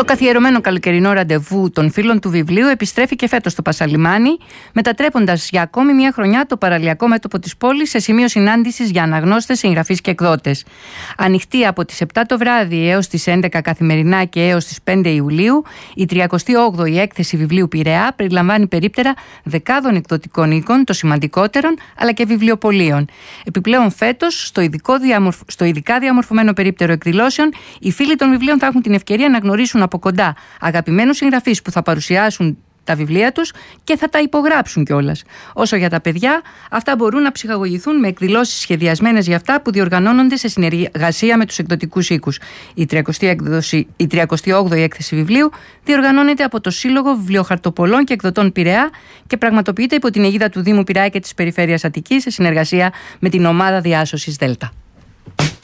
καθιερωμένο καλοκαιρινό ραντεβού των φίλων του βιβλίου επιστρέφει και φέτος στο Πασαλιμάνι, μετατρέποντας για ακόμη μια χρονιά το παραλιακό μέτωπο της πόλης σε σημείο συνάντησης για αναγνώστες, συγγραφείς και εκδότες. Ανοιχτή από τις 7 το βράδυ έως τις 11 καθημερινά και έως τις 5 Ιουλίου, η 38η έκθεση βιβλίου Πειραιά περιλαμβάνει περίπτερα δεκάδων εκδοτικών οίκων, των σημαντικότερων, αλλά και βιβλιοπωλείων. Επιπλέον, φέτος, στο ειδικά διαμορφωμένο περίπτερο εκδηλώσεων, οι φίλοι των βιβλίων θα έχουν την ευκαιρία να γνωρίσουν από κοντά αγαπημένους συγγραφείς που θα παρουσιάσουν τα βιβλία τους και θα τα υπογράψουν κιόλας. Όσο για τα παιδιά, αυτά μπορούν να ψυχαγωγηθούν με εκδηλώσεις σχεδιασμένες για αυτά που διοργανώνονται σε συνεργασία με τους εκδοτικούς οίκους. Η 38η έκθεση βιβλίου διοργανώνεται από το Σύλλογο Βιβλιοχαρτοπολών και Εκδοτών Πειραιά και πραγματοποιείται υπό την αιγίδα του Δήμου Πειραιά και της Περιφέρειας Αττικής σε συνεργασία με την Ομάδα Διάσωσης Δέλτα.